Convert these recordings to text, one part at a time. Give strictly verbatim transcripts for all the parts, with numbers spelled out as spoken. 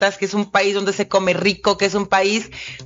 que es un país donde se come rico, que es un país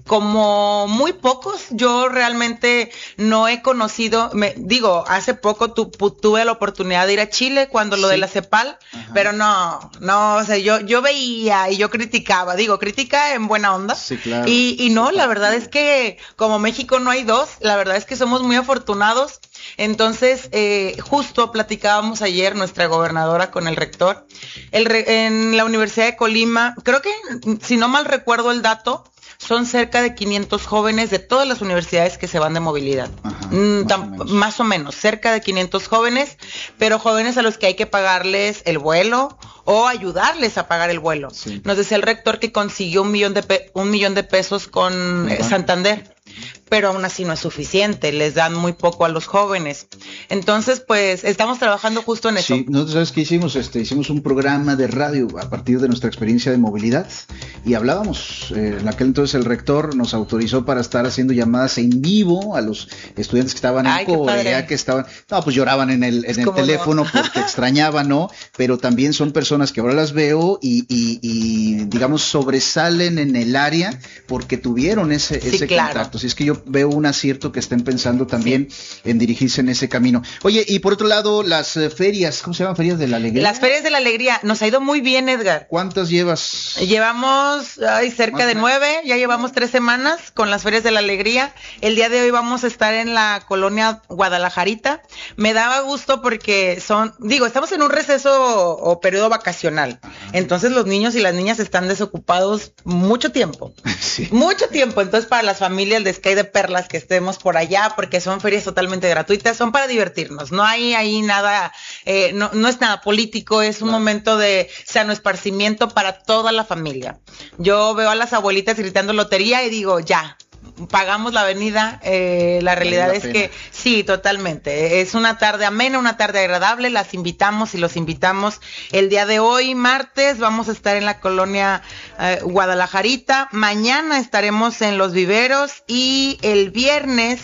como muy pocos. Yo realmente no he conocido, me, digo, hace poco tu, tuve la oportunidad de ir a Chile cuando lo sí. de la CEPAL, ajá. pero no, no, o sea, yo, yo veía y yo criticaba, digo, crítica en buena onda, sí, claro. y, y no, la verdad es que como México no hay dos, la verdad es que somos muy afortunados. Entonces, eh, justo platicábamos ayer nuestra gobernadora con el rector, el re, en la Universidad de Colima, creo que, si no mal recuerdo el dato, son cerca de quinientos jóvenes de todas las universidades que se van de movilidad. Ajá, mm, más, tam, o más o menos, cerca de quinientos jóvenes, pero jóvenes a los que hay que pagarles el vuelo o ayudarles a pagar el vuelo. Sí. Nos decía el rector que consiguió un millón de, pe un millón de pesos con eh, Santander, pero aún así no es suficiente, les dan muy poco a los jóvenes. Entonces, pues, estamos trabajando justo en eso. Sí, nosotros, ¿sabes qué hicimos? Este, hicimos un programa de radio a partir de nuestra experiencia de movilidad y hablábamos, eh, en aquel entonces el rector nos autorizó para estar haciendo llamadas en vivo a los estudiantes que estaban Ay, en Corea, que estaban, no, pues lloraban en el, en el teléfono no? porque extrañaban, ¿no? Pero también son personas que ahora las veo y, y, y digamos, sobresalen en el área porque tuvieron ese, sí, ese claro. contacto. Así es que yo veo un acierto que estén pensando también sí. en dirigirse en ese camino. Oye, y por otro lado, las eh, ferias, ¿cómo se llaman? Ferias de la Alegría. Las ferias de la Alegría, nos ha ido muy bien, Edgar. ¿Cuántas llevas? Llevamos ay, cerca de nueve, ya llevamos tres semanas con las ferias de la Alegría. El día de hoy vamos a estar en la colonia Guadalajarita. Me daba gusto porque son, digo, estamos en un receso o, o periodo vacacional. Ajá. Entonces los niños y las niñas están desocupados mucho tiempo. Sí. Mucho tiempo. Entonces para las familias les cae de perlas que estemos por allá porque son ferias totalmente gratuitas, son para divertirnos, no hay ahí nada, eh, no, no es nada político, es un claro. momento de sano esparcimiento para toda la familia. Yo veo a las abuelitas gritando lotería y digo, ya, pagamos la avenida, eh, la realidad la es pena. que sí, totalmente, es una tarde amena, una tarde agradable, las invitamos y los invitamos el día de hoy, martes, vamos a estar en la colonia eh, Guadalajarita, mañana estaremos en Los Viveros y el viernes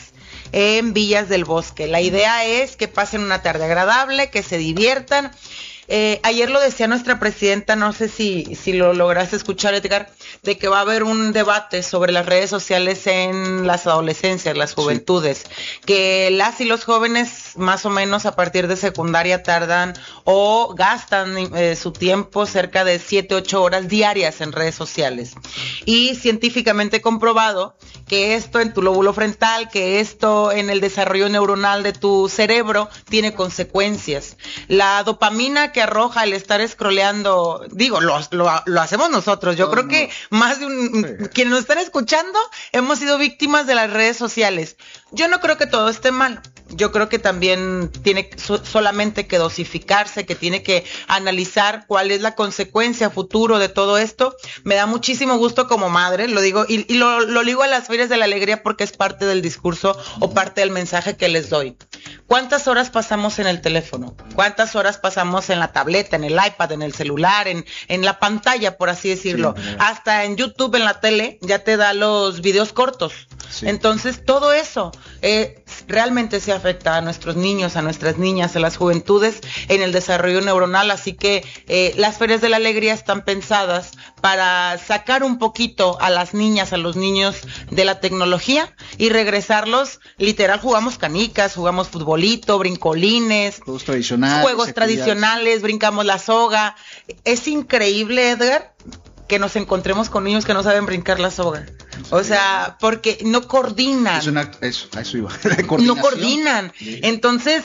en Villas del Bosque. La idea es que pasen una tarde agradable, que se diviertan. Eh, ayer lo decía nuestra presidenta, no sé si, si lo lograste escuchar, Edgar, de que va a haber un debate sobre las redes sociales en las adolescencias, las juventudes, sí. que las y los jóvenes más o menos a partir de secundaria tardan o gastan eh, su tiempo cerca de siete, ocho horas diarias en redes sociales. Y científicamente comprobado que esto en tu lóbulo frontal, que esto en el desarrollo neuronal de tu cerebro tiene consecuencias. La dopamina que arroja el estar scrolleando, digo, lo, lo, lo hacemos nosotros, yo no, creo no. que más de un, sí. quienes nos están escuchando hemos sido víctimas de las redes sociales. Yo no creo que todo esté mal, yo creo que también tiene so, solamente que dosificarse, que tiene que analizar cuál es la consecuencia futuro de todo esto. Me da muchísimo gusto como madre, lo digo, y, y lo, lo ligo a las ferias de la alegría porque es parte del discurso o parte del mensaje que les doy. ¿Cuántas horas pasamos en el teléfono? ¿Cuántas horas pasamos en la tableta, en el iPad, en el celular, en, en la pantalla, por así decirlo? Sí, hasta en YouTube, en la tele, ya te da los videos cortos. Sí. Entonces, todo eso eh, realmente se afecta a nuestros niños, a nuestras niñas, a las juventudes en el desarrollo neuronal. Así que eh, las ferias de la alegría están pensadas para sacar un poquito a las niñas, a los niños de la tecnología y regresarlos. Literal, jugamos canicas, jugamos futbolito, brincolines, juegos tradicionales, juegos tradicionales, brincamos la soga. Es increíble, Edgar, que nos encontremos con niños que no saben brincar la soga. O sea, porque no coordinan. Es una, eso, a eso iba. No coordinan. Sí. Entonces,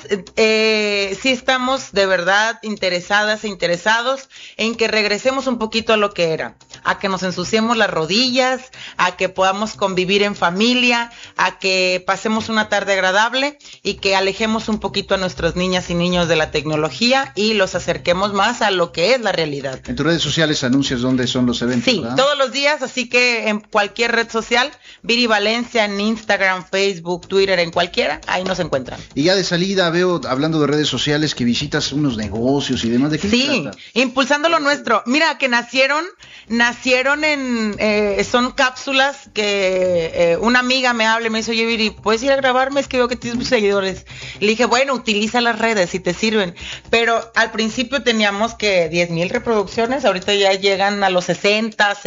eh, sí estamos de verdad interesadas e interesados en que regresemos un poquito a lo que era. A que nos ensuciemos las rodillas, a que podamos convivir en familia, a que pasemos una tarde agradable y que alejemos un poquito a nuestras niñas y niños de la tecnología y los acerquemos más a lo que es la realidad. En tus redes sociales anuncias dónde son los eventos, sí, ¿verdad? Todos los días, así que en cualquier red social, Viri Valencia, en Instagram, Facebook, Twitter, en cualquiera, ahí nos encuentran. Y ya de salida veo, hablando de redes sociales, que visitas unos negocios y demás. ¿De qué sí, impulsando lo nuestro. Mira, que nacieron, nacieron nacieron en, eh, son cápsulas que eh, una amiga me habla y me dice, oye, Viri, ¿puedes ir a grabarme? Es que veo que tienes muchos seguidores. Le dije, bueno, utiliza las redes si te sirven. Pero al principio teníamos que diez mil reproducciones, ahorita ya llegan a los sesenta,